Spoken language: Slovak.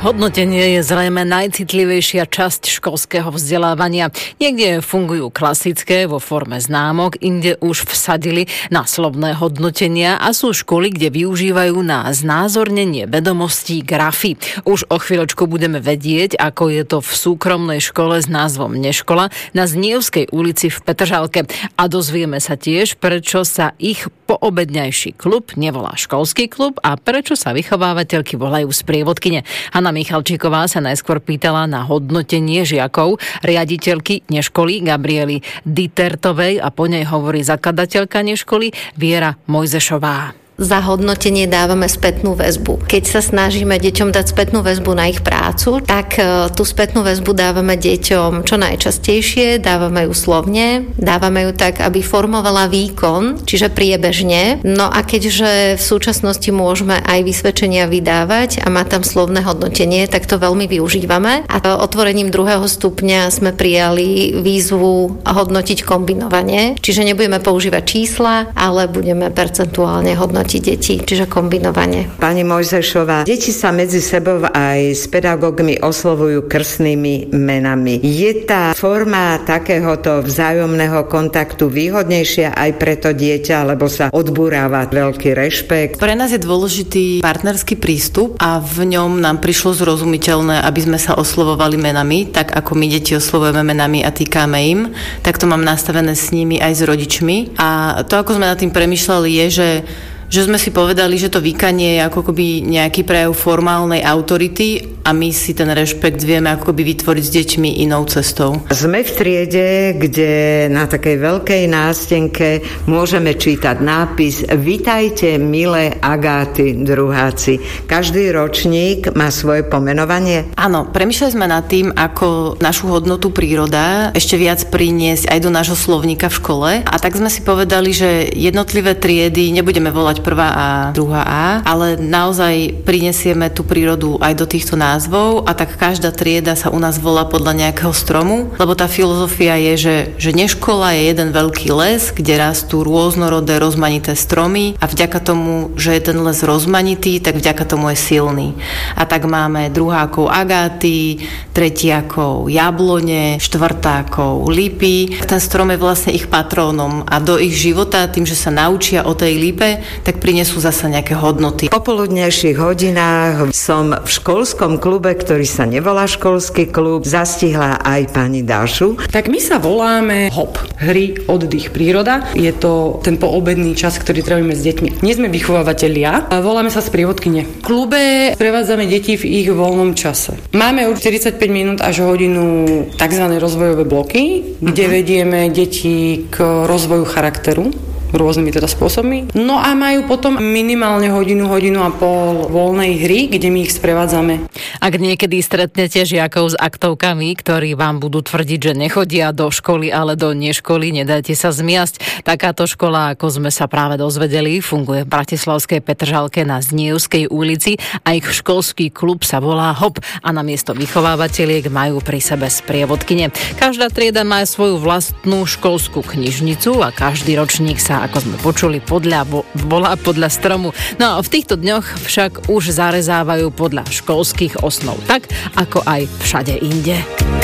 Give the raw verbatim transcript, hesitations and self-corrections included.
Hodnotenie je zrejme najcitlivejšia časť školského vzdelávania. Niekde fungujú klasické vo forme známok, inde už vsadili na slovné hodnotenia a sú školy, kde využívajú na znázornenie vedomostí grafy. Už o chvíľočku budeme vedieť, ako je to v súkromnej škole s názvom Neškola na Zníjovskej ulici v Petržalke. A dozvieme sa tiež, prečo sa ich poobedňajší klub nevolá školský klub a prečo sa vychovávateľky volajú sprievodkyne. Hanna Michalčíková sa najskôr pýtala na hodnotenie žiakov riaditeľky Neškoly Gabriely Ditertovej a po nej hovorí zakladateľka Neškoly Viera Mojzešová. Za hodnotenie dávame spätnú väzbu. Keď sa snažíme deťom dať spätnú väzbu na ich prácu, tak tú spätnú väzbu dávame deťom čo najčastejšie, dávame ju slovne, dávame ju tak, aby formovala výkon, čiže priebežne. No a keďže v súčasnosti môžeme aj vysvedčenia vydávať a má tam slovné hodnotenie, tak to veľmi využívame. A otvorením druhého stupňa sme prijali výzvu hodnotiť kombinovanie, čiže nebudeme používať čísla, ale budeme percentuálne hodnotiť deti, čiže kombinovanie. Pani Mojzešová, deti sa medzi sebou aj s pedagógmi oslovujú krstnými menami. Je tá forma takéhoto vzájomného kontaktu výhodnejšia aj pre to dieťa, lebo sa odburáva veľký rešpekt? Pre nás je dôležitý partnerský prístup a v ňom nám prišlo zrozumiteľné, aby sme sa oslovovali menami, tak ako my deti oslovujeme menami a týkame im, tak to mám nastavené s nimi aj s rodičmi. A to, ako sme nad tým premýšľali, je, že že sme si povedali, že to vykanie je ako keby nejaký prejav formálnej autority a my si ten rešpekt vieme ako keby vytvoriť s deťmi inou cestou. Sme v triede, kde na takej veľkej nástenke môžeme čítať nápis Vitajte, milé Agáty, druháci. Každý ročník má svoje pomenovanie? Áno, premýšľali sme nad tým, ako našu hodnotu príroda ešte viac priniesť aj do nášho slovníka v škole. A tak sme si povedali, že jednotlivé triedy nebudeme volať prvá A, druhá A, ale naozaj prinesieme tú prírodu aj do týchto názvov a tak každá trieda sa u nás volá podľa nejakého stromu, lebo tá filozofia je, že, že Neškola je jeden veľký les, kde rastú rôznorodé, rozmanité stromy a vďaka tomu, že je ten les rozmanitý, tak vďaka tomu je silný. A tak máme druhákov Agáty, tretiakov jablone, štvrtákov lipy. Ten strom je vlastne ich patrónom a do ich života, tým, že sa naučia o tej lipe, tak prinesú zasa nejaké hodnoty. Po poludnejších hodinách som v školskom klube, ktorý sa nevolá školský klub, zastihla aj pani Dášu. Tak my sa voláme hop, hry, oddych, príroda. Je to ten poobedný čas, ktorý trávime s deťmi. Nie sme vychovávateľia, a voláme sa sprievodkyne. V klube prevádzame deti v ich voľnom čase. Máme už štyridsaťpäť minút až hodinu tzv. Rozvojové bloky, kde uh-huh. vedieme deti k rozvoju charakteru rôznymi teda spôsobmi. No a majú potom minimálne hodinu, hodinu a pol voľnej hry, kde my ich sprevádzame. Ak niekedy stretnete žiakov s aktovkami, ktorí vám budú tvrdiť, že nechodia do školy, ale do neškoly, nedajte sa zmiasť. Takáto škola, ako sme sa práve dozvedeli, funguje v bratislavskej Petržalke na Zníjovskej ulici a ich školský klub sa volá hop a namiesto vychovávateľiek majú pri sebe sprievodkyne. Každá trieda má svoju vlastnú školskú knižnicu a každý ročník sa, ako sme počuli, podľa, volá podľa stromu. No a v týchto dňoch však už zarezávajú podľa školských osnov, tak ako aj všade inde.